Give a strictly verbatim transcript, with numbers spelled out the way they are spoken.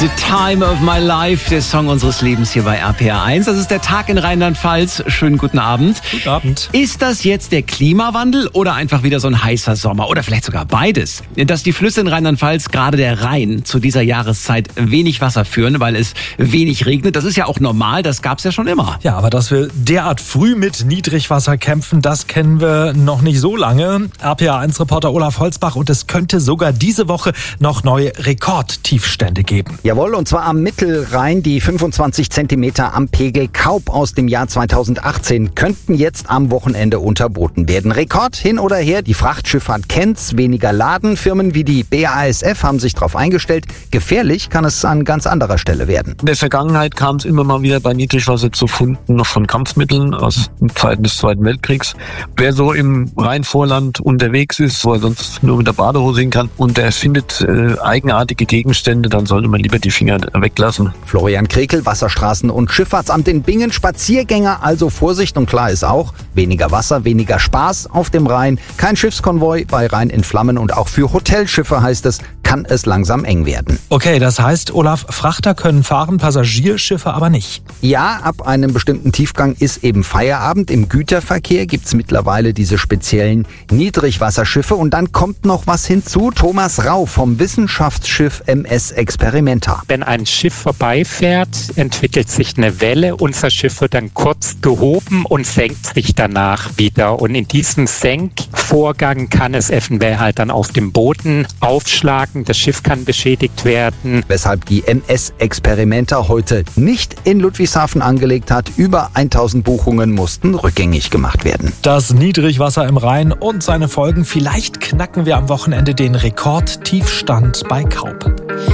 The Time of My Life, der Song unseres Lebens hier bei R P R eins. Das ist der Tag in Rheinland-Pfalz. Schönen guten Abend. Guten Abend. Ist das jetzt der Klimawandel oder einfach wieder so ein heißer Sommer? Oder vielleicht sogar beides? Dass die Flüsse in Rheinland-Pfalz, gerade der Rhein, zu dieser Jahreszeit wenig Wasser führen, weil es wenig regnet, das ist ja auch normal, das gab's ja schon immer. Ja, aber dass wir derart früh mit Niedrigwasser kämpfen, das kennen wir noch nicht so lange. R P R eins Reporter Olaf Holzbach, und es könnte sogar diese Woche noch neue Rekordtiefstände geben. Jawohl, und zwar am Mittelrhein. Die fünfundzwanzig Zentimeter am Pegel Kaup aus dem Jahr zweitausendachtzehn könnten jetzt am Wochenende unterboten werden. Rekord hin oder her, die Frachtschifffahrt kennt's, weniger Laden. Firmen wie die B A S F haben sich darauf eingestellt. Gefährlich kann es an ganz anderer Stelle werden. In der Vergangenheit kam es immer mal wieder bei Niedrigwasser zu Funden noch von Kampfmitteln aus Zeiten des Zweiten Weltkriegs. Wer so im Rheinvorland unterwegs ist, wo er sonst nur mit der Badehose hin kann, und der findet äh, eigenartige Gegenstände, dann sollte man lieber die Finger weglassen. Florian Krekel, Wasserstraßen- und Schifffahrtsamt in Bingen. Spaziergänger, also Vorsicht, und klar ist auch, weniger Wasser, weniger Spaß auf dem Rhein. Kein Schiffskonvoi bei Rhein in Flammen, und auch für Hotelschiffe, heißt es, kann es langsam eng werden. Okay, das heißt, Olaf, Frachter können fahren, Passagierschiffe aber nicht. Ja, ab einem bestimmten Tiefgang ist eben Feierabend. Im Güterverkehr gibt's mittlerweile diese speziellen Niedrigwasserschiffe, und dann kommt noch was hinzu. Thomas Rau vom Wissenschaftsschiff M S Experimenta. Wenn ein Schiff vorbeifährt, entwickelt sich eine Welle. Unser Schiff wird dann kurz gehoben und senkt sich danach wieder. Und in diesem Senkvorgang kann es eventuell halt dann auf dem Boden aufschlagen. Das Schiff kann beschädigt werden. Weshalb die M S Experimenta heute nicht in Ludwigshafen angelegt hat. Über tausend Buchungen mussten rückgängig gemacht werden. Das Niedrigwasser im Rhein und seine Folgen. Vielleicht knacken wir am Wochenende den Rekordtiefstand bei Kaup.